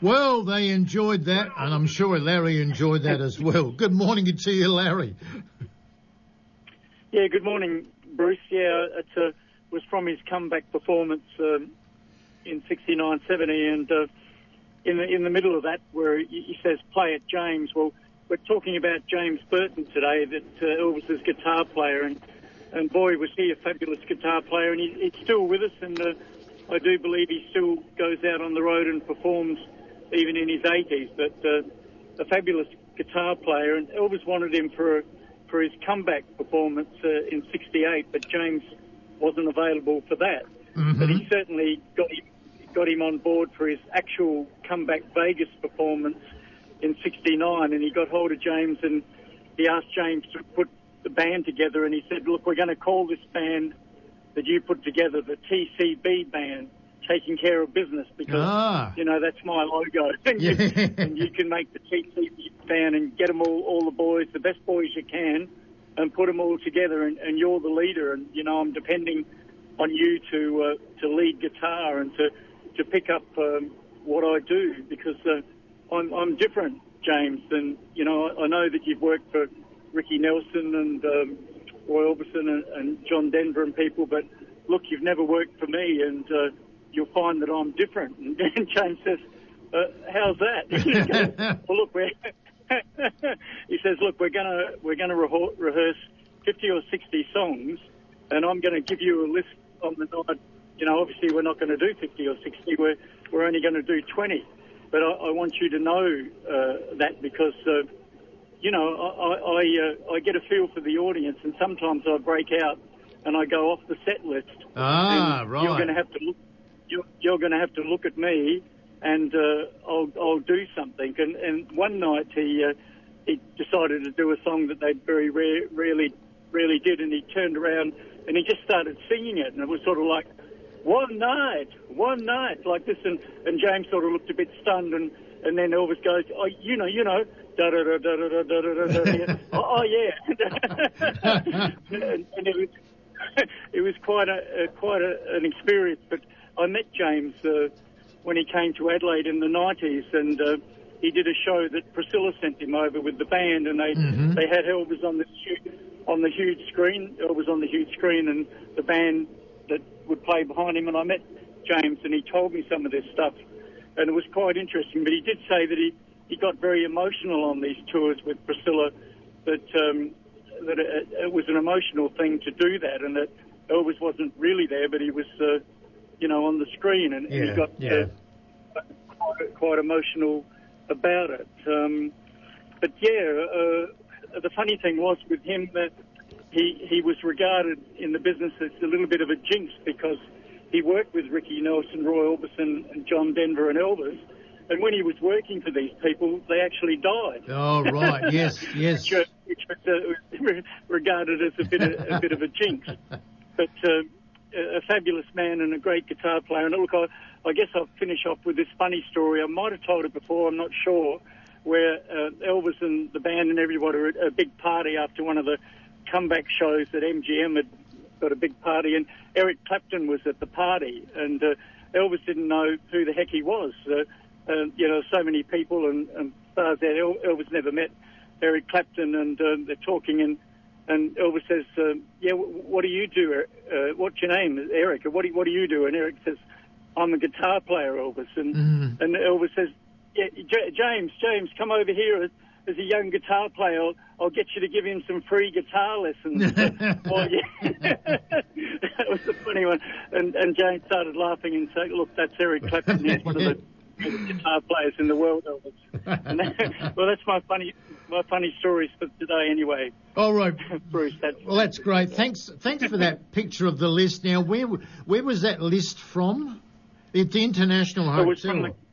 Well, they enjoyed that, and I'm sure Larry enjoyed that as well. Good morning to you, Larry. Yeah, good morning, Bruce. Yeah, it was from his comeback performance in 69-70, and in the middle of that, where he says, "Play it, James." Well, we're talking about James Burton today, that Elvis's guitar player, and boy, was he a fabulous guitar player, and he's still with us, and I do believe he still goes out on the road and performs even in his 80s, but a fabulous guitar player, and Elvis wanted him for his comeback performance in 68, but James wasn't available for that. Mm-hmm. But he certainly got him on board for his actual comeback Vegas performance in 69, and he got hold of James, and he asked James to put the band together, and he said, "Look, we're going to call this band that you put together the TCB band, Taking Care of Business, because, you know, that's my logo. and you can make the TCB band and get them all the boys, the best boys you can, and put them all together, and you're the leader, and, you know, I'm depending on you to lead guitar and to pick up what I do, because I'm different, James, and, you know, I know that you've worked for Ricky Nelson and Roy Orbison and John Denver and people, but look, you've never worked for me, and you'll find that I'm different." And James says, "How's that?" He goes, "Well, look, he says, "Look, we're gonna rehearse 50 or 60 songs, and I'm going to give you a list on the night. You know, obviously we're not going to do 50 or 60. We're only going to do 20. But I want you to know that, because you know, I get a feel for the audience, and sometimes I break out and I go off the set list. Right. You're going to have to look. You're going to have to look at me, and I'll do something." And one night he decided to do a song that they very rarely did, and he turned around and he just started singing it, and it was sort of like, one night, like this, and James sort of looked a bit stunned, and then Elvis goes, "Oh, you know, da da da da da da da da da." Oh yeah, and it was quite an experience. But I met James when he came to Adelaide in the 90s, and he did a show that Priscilla sent him over with the band, and they had Elvis on the huge screen. Elvis on the huge screen, and the band that would play behind him. And I met James, and he told me some of this stuff, and it was quite interesting. But he did say that he got very emotional on these tours with Priscilla, that it was an emotional thing to do that, and that Elvis wasn't really there, but he was, you know, on the screen, and he got quite emotional about it. But the funny thing was with him that he was regarded in the business as a little bit of a jinx, because he worked with Ricky Nelson, Roy Orbison, and John Denver and Elvis, and when he was working for these people, they actually died. Oh, right, yes. Which was regarded as a bit of a jinx. But a fabulous man and a great guitar player. And look, I guess I'll finish off with this funny story. I might have told it before, I'm not sure, where Elvis and the band and everybody were at a big party after one of the comeback shows that MGM had got a big party, and Eric Clapton was at the party, and Elvis didn't know who the heck he was. You know, so many people and stars there. Elvis never met Eric Clapton, and they're talking, and Elvis says, "Yeah, what do you do? What's your name?" "Eric." "What do you do?" And Eric says, "I'm a guitar player, Elvis." And Elvis says, "Yeah, James, come over here as a young guitar player. I'll get you to give him some free guitar lessons." Oh, yeah. That was a funny one. And James started laughing and said, "Look, that's Eric Clapton. He's one of the guitar players in the world, Elvis." And well, that's my funny stories for today anyway. All right, Bruce. That's great. Thanks for that picture of the list. Now, where was that list from? It's the International Hotel.